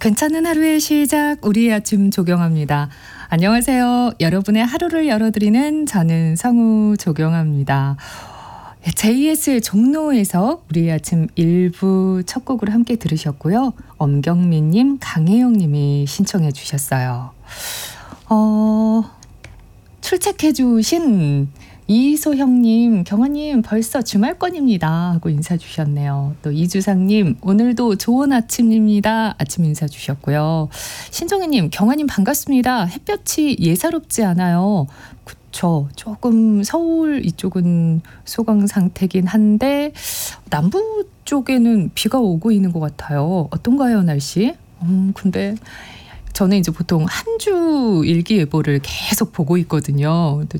괜찮은 하루의 시작, 우리의 아침 조경합니다. 안녕하세요. 여러분의 하루를 열어드리는 저는 성우 조경합니다. JS의 종로에서 우리의 아침 1부 첫 곡으로 함께 들으셨고요. 엄경민님, 강혜영님이 신청해 주셨어요. 출첵해 주신 이소형님, 경아님 벌써 주말권입니다 하고 인사 주셨네요. 또 이주상님, 오늘도 좋은 아침입니다. 아침 인사 주셨고요. 신정희님, 경아님 반갑습니다. 햇볕이 예사롭지 않아요. 그쵸. 조금 서울 이쪽은 소강 상태긴 한데 남부 쪽에는 비가 오고 있는 것 같아요. 어떤가요, 날씨? 근데 저는 이제 보통 한 주 일기예보를 계속 보고 있거든요. 근데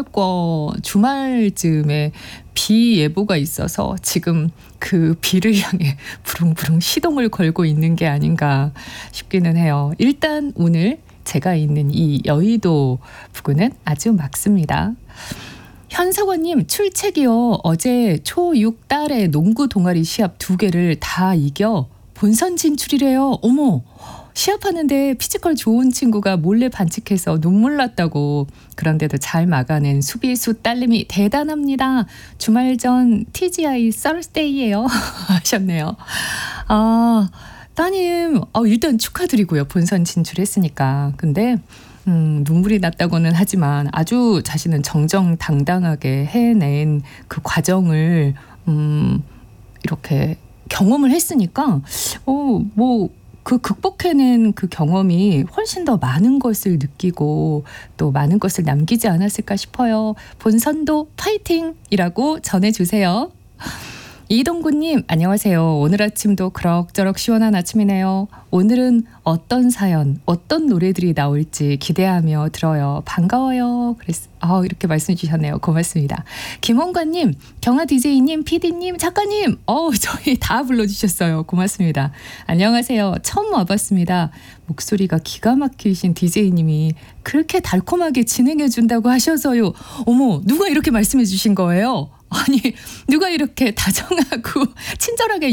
주말쯤에 비 예보가 있어서 지금 그 비를 향해 부릉부릉 시동을 걸고 있는 게 아닌가 싶기는 해요. 일단 오늘 제가 있는 이 여의도 부근은 아주 맑습니다. 현석원님, 출첵이요. 어제 초6 딸의 농구 동아리 시합 2개를 다 이겨 본선 진출이래요. 어머! 시합하는데 피지컬 좋은 친구가 몰래 반칙해서 눈물 났다고. 그런데도 잘 막아낸 수비수 딸님이 대단합니다. 주말 전 TGI 썰스데이예요 하셨네요. 따님 일단 축하드리고요. 본선 진출했으니까. 근데 눈물이 났다고는 하지만 아주 자신은 정정당당하게 해낸 그 과정을 이렇게 경험을 했으니까 그 극복해낸 그 경험이 훨씬 더 많은 것을 느끼고 또 많은 것을 남기지 않았을까 싶어요. 본선도 파이팅이라고 전해주세요. 이동구님, 안녕하세요. 오늘 아침도 그럭저럭 시원한 아침이네요. 오늘은 어떤 사연, 어떤 노래들이 나올지 기대하며 들어요. 반가워요. 이렇게 말씀해 주셨네요. 고맙습니다. 김원관님, 경아 DJ님, PD님, 작가님, 저희 다 불러주셨어요. 고맙습니다. 안녕하세요. 처음 와봤습니다. 목소리가 기가 막히신 DJ님이 그렇게 달콤하게 진행해 준다고 하셔서요. 어머, 누가 이렇게 말씀해 주신 거예요? 아니, 누가 이렇게 다정하고 친절하게